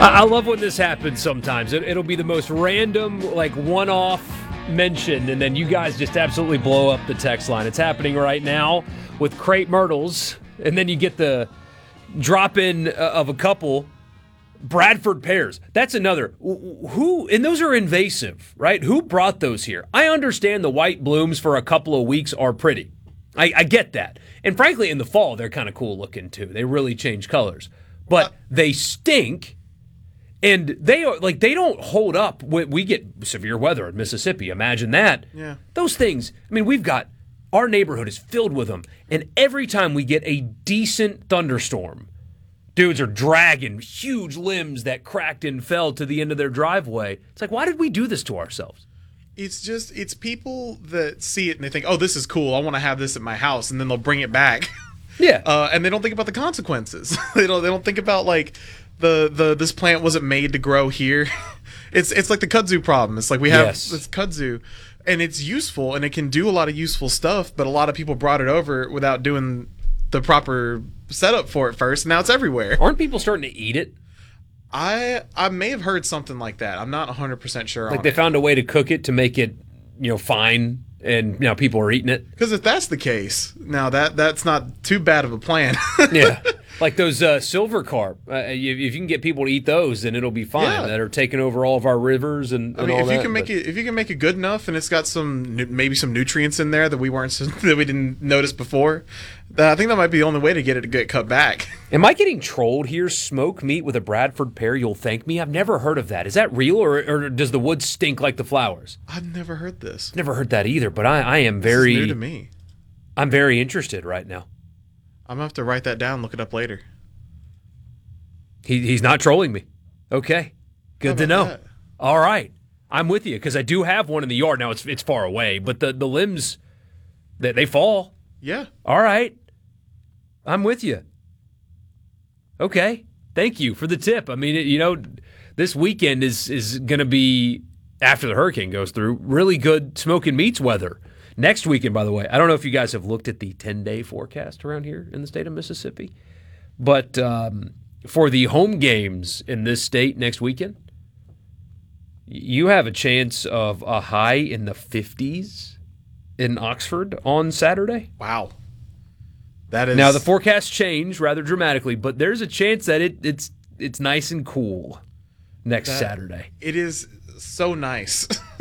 I love when this happens sometimes. It'll be the most random, like, one-off mention, and then you guys just absolutely blow up the text line. It's happening right now with crepe myrtles, and then you get the drop-in of a couple Bradford pears. That's another. Who, and those are invasive, right? Who brought those here? I understand the white blooms for a couple of weeks are pretty. I get that. And frankly, in the fall, they're kind of cool looking too. They really change colors. But they stink. And they are like they don't hold up when we get severe weather in Mississippi. Imagine that. Yeah. Those things, I mean, we've got our neighborhood is filled with them. And every time we get a decent thunderstorm, dudes are dragging huge limbs that cracked and fell to the end of their driveway. It's like, why did we do this to ourselves? It's people that see it and they think, oh, this is cool. I want to have this at my house. And then they'll bring it back. Yeah. And they don't think about the consequences. They don't think about, like, this plant wasn't made to grow here. It's like the kudzu problem. It's like we have this kudzu, and it's useful and it can do a lot of useful stuff, but a lot of people brought it over without doing the proper setup for it first. And now it's everywhere. Aren't people starting to eat it? I may have heard something like that. I'm not 100% sure. Like they found a way to cook it to make it, fine, and now people are eating it. Because if that's the case, now that's not too bad of a plan. Yeah, like those silver carp. If you can get people to eat those, then it'll be fine. Yeah. That are taking over all of our rivers and I mean, all if that. If you can make it good enough, and it's got maybe some nutrients in there that we didn't notice before, I think that might be the only way to get it to get cut back. Am I getting trolled here? Smoke meat with a Bradford pear, you'll thank me? I've never heard of that. Is that real, or does the wood stink like the flowers? I've never heard this. Never heard that either, but I am very... This is new to me. I'm very interested right now. I'm going to have to write that down, look it up later. He's not trolling me. Okay. Good to know. That? All right. I'm with you, because I do have one in the yard. Now, it's far away, but the limbs, they fall. Yeah. All right. I'm with you. Okay. Thank you for the tip. I mean, this weekend is going to be, after the hurricane goes through, really good smoking meats weather. Next weekend, by the way, I don't know if you guys have looked at the 10-day forecast around here in the state of Mississippi, but for the home games in this state next weekend, you have a chance of a high in the 50s in Oxford on Saturday. Wow. That is... Now, the forecast changed rather dramatically, but there's a chance that it's nice and cool next Saturday. It is so nice.